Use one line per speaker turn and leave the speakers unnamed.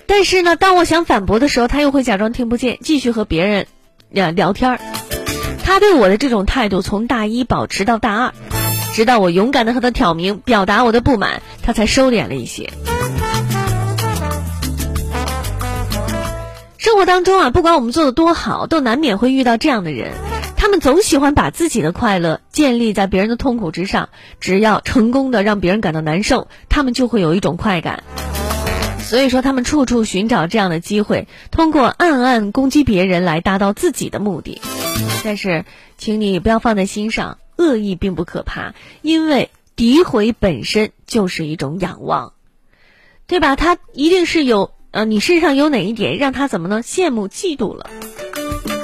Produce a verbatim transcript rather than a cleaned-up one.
但是呢，当我想反驳的时候，他又会假装听不见，继续和别人聊聊天儿。他对我的这种态度从大一保持到大二，直到我勇敢地和他挑明表达我的不满，他才收敛了一些。生活当中啊，不管我们做的多好，都难免会遇到这样的人，他们总喜欢把自己的快乐建立在别人的痛苦之上，只要成功的让别人感到难受，他们就会有一种快感。所以说他们处处寻找这样的机会，通过暗暗攻击别人来达到自己的目的。但是请你不要放在心上，恶意并不可怕，因为诋毁本身就是一种仰望，对吧？他一定是有呃，你身上有哪一点让他怎么呢？羡慕嫉妒了。